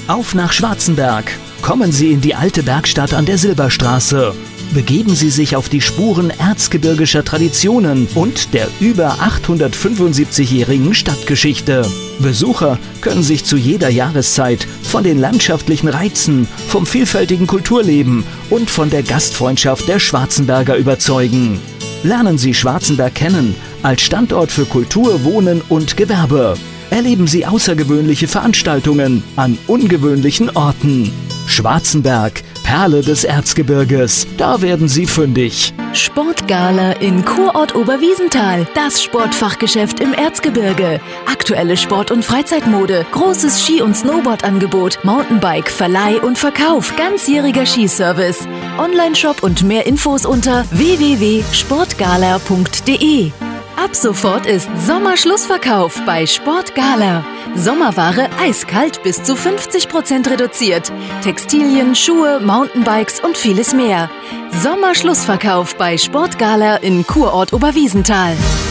Auf nach Schwarzenberg. Kommen Sie in die alte Bergstadt an der Silberstraße. Begeben Sie sich auf die Spuren erzgebirgischer Traditionen und der über 875-jährigen Stadtgeschichte. Besucher können sich zu jeder Jahreszeit von den landschaftlichen Reizen, vom vielfältigen Kulturleben und von der Gastfreundschaft der Schwarzenberger überzeugen. Lernen Sie Schwarzenberg kennen als Standort für Kultur, Wohnen und Gewerbe. Erleben Sie außergewöhnliche Veranstaltungen an ungewöhnlichen Orten. Schwarzenberg, Perle des Erzgebirges, da werden Sie fündig. Sportgala in Kurort Oberwiesenthal, das Sportfachgeschäft im Erzgebirge. Aktuelle Sport- und Freizeitmode, großes Ski- und Snowboard-Angebot, Mountainbike, Verleih und Verkauf, ganzjähriger Skiservice. Onlineshop und mehr Infos unter www.sportgala.de. Ab sofort ist Sommerschlussverkauf bei Sportgala. Sommerware eiskalt bis zu 50% reduziert. Textilien, Schuhe, Mountainbikes und vieles mehr. Sommerschlussverkauf bei Sportgala in Kurort Oberwiesenthal.